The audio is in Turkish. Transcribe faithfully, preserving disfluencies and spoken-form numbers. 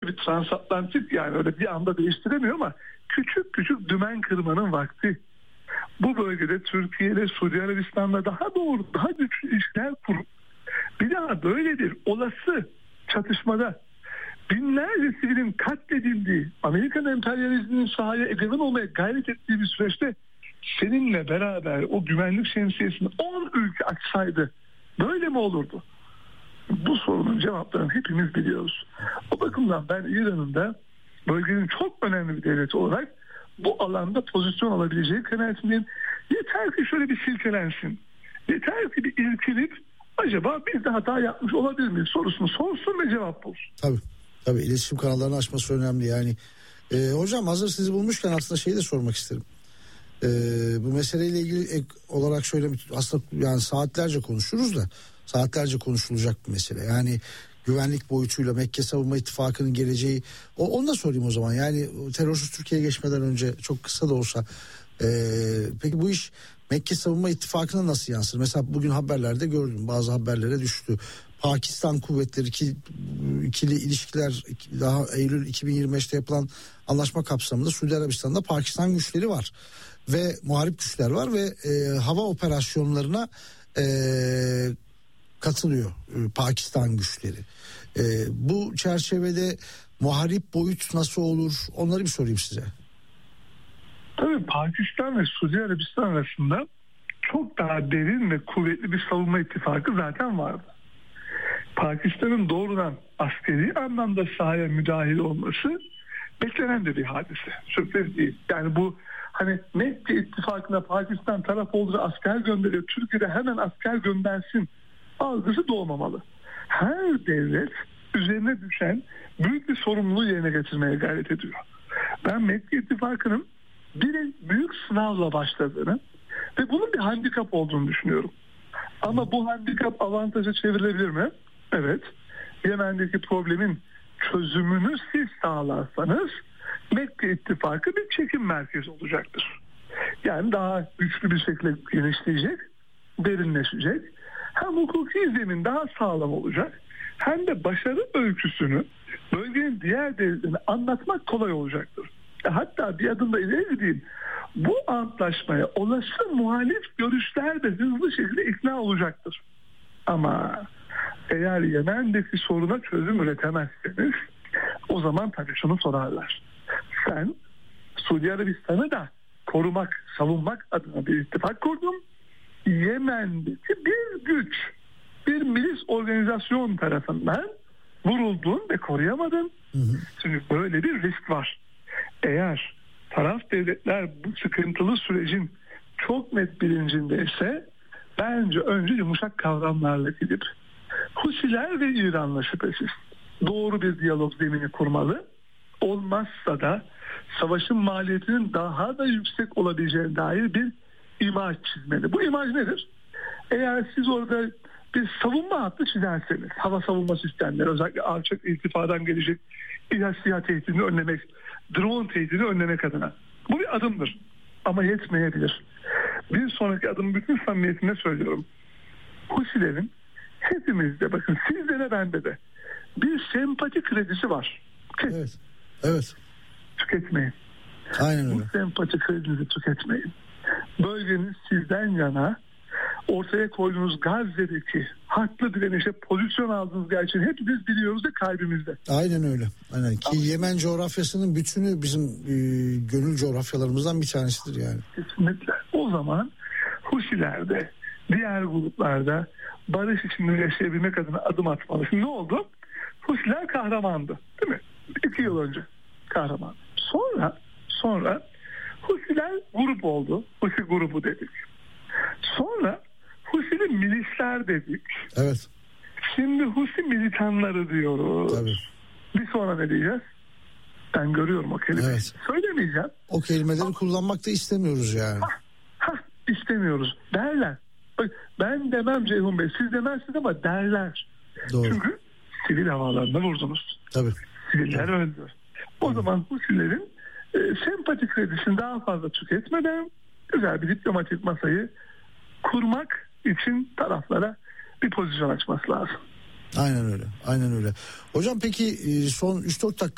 bir transatlantik, yani öyle bir anda değiştiremiyor ama küçük küçük dümen kırmanın vakti. Bu bölgede Türkiye ile Suudi Arabistan'la daha doğru, daha güçlü ilişkiler kurup bir daha böyle bir olası çatışmada binlerce sivilin katledildiği, Amerikan emperyalizminin sahaya egemen olmaya gayret ettiği bir süreçte seninle beraber o güvenlik şemsiyesini on ülke açsaydı böyle mi olurdu? Bu sorunun cevaplarını hepimiz biliyoruz. O bakımdan ben İran'ın da bölgenin çok önemli bir devleti olarak bu alanda pozisyon alabileceği kanaatindeyim. Yeter ki şöyle bir silkelensin. Yeter ki bir irkilip acaba biz de hata yapmış olabilir miyiz sorusunu sorsun ve cevap bulsun. Tabii. Tabii iletişim kanallarını açması önemli yani. Ee, hocam hazır sizi bulmuşken aslında şeyi de sormak isterim. Ee, bu meseleyle ilgili ek olarak şöyle aslında yani saatlerce konuşuruz da saatlerce konuşulacak bir mesele. Yani güvenlik boyutuyla Mekke Savunma İttifakı'nın geleceği. O, onu da sorayım o zaman. Yani terörsüz Türkiye'ye geçmeden önce çok kısa da olsa. Ee, peki bu iş Mekke Savunma İttifakı'na nasıl yansır? Mesela bugün haberlerde gördüm, bazı haberlere düştü. Pakistan kuvvetleri iki, ikili ilişkiler daha Eylül iki bin yirmi beşte yapılan anlaşma kapsamında Suudi Arabistan'da Pakistan güçleri var ve muharip güçler var ve e, hava operasyonlarına e, katılıyor e, Pakistan güçleri. E, bu çerçevede muharip boyut nasıl olur? Onları bir sorayım size. Tabii Pakistan ve Suudi Arabistan arasında çok daha derin ve kuvvetli bir savunma ittifakı zaten vardı. Pakistan'ın doğrudan askeri anlamda sahaya müdahil olması beklenen de bir hadise. Sürpriz değil. Yani bu hani Mekke ittifakına Pakistan taraf olduğu asker gönderiyor, Türkiye'de hemen asker göndersin algısı doğmamalı. Her devlet üzerine düşen büyük bir sorumluluğu yerine getirmeye gayret ediyor. Ben Mekke ittifakının bir büyük sınavla başladığını ve bunun bir handikap olduğunu düşünüyorum. Ama bu handikap avantaja çevrilebilir mi? Evet. Yemen'deki problemin çözümünü siz sağlarsanız Mekke ittifakı bir çekim merkezi olacaktır. Yani daha güçlü bir şekilde genişleyecek, derinleşecek. Hem hukuki zemin daha sağlam olacak, hem de başarı öyküsünü bölgenin diğer devletlerine anlatmak kolay olacaktır. Hatta bir adım da ileri gideyim. Bu antlaşmaya olası muhalif görüşler de hızlı şekilde ikna olacaktır. Ama eğer Yemen'deki soruna çözüm üretemezseniz o zaman tabii şunu sorarlar. Sen Suudi Arabistan'ı da korumak, savunmak adına bir ittifak kurdun. Yemen'deki bir güç, bir milis organizasyon tarafından vuruldun ve koruyamadın. Hı hı. Çünkü böyle bir risk var. Eğer taraf devletler bu sıkıntılı sürecin çok net bilincindeyse bence önce yumuşak kavramlarla gidip Husiler ve İran'la şüphesiz doğru bir diyalog zemini kurmalı. Olmazsa da savaşın maliyetinin daha da yüksek olabileceğine dair bir imaj çizmeli. Bu imaj nedir? Eğer siz orada bir savunma hattı çizerseniz, hava savunma sistemleri, özellikle alçak irtifadan gelecek İHA SİHA tehdidini önlemek, drone tehdidini önlemek adına. Bu bir adımdır ama yetmeyebilir. Bir sonraki adım, bütün samimiyetimle söylüyorum. Husilerin hepimizde, bakın sizde de bende de bir sempati kredisi var. Evet. Evet. Tüketmeyin. Aynen öyle. Bu sempati kredinizi tüketmeyin. Bölgenin sizden yana ortaya koyduğunuz Gazze'deki haklı direnişe pozisyon aldığınız gerçeğini hepimiz biliyoruz da kalbimizde. Aynen öyle. Aynen. Ki Ama Yemen coğrafyasının bütünü bizim e, gönül coğrafyalarımızdan bir tanesidir yani. Kesinlikle. O zaman Husilerde, diğer gruplarda barış içinde yaşayabilmek adına adım atmalı. Şimdi ne oldu? Husiler kahramandı. Değil mi? İki yıl önce kahraman. Sonra sonra Husiler grup oldu. Husi grubu dedik. Sonra Husi'li milisler dedik. Evet. Şimdi Husi militanları diyoruz. Tabii. Bir sonra ne diyeceğiz? Ben görüyorum o kelimeyi. Evet. Söylemeyeceğim. O kelimeleri Ama, kullanmak da istemiyoruz yani. Hah, hah, istemiyoruz derler. Bak, ben demem Ceyhun Bey, siz demezsiniz ama derler. Doğru. Çünkü sivil havalarında vurdunuz. Tabii. Siviller öldü. O Tabii. zaman Husilerin e, sempati kredisini daha fazla tüketmeden güzel bir diplomatik masayı kurmak için taraflara bir pozisyon açması lazım. Aynen öyle. Aynen öyle. Hocam peki son üç dört dakika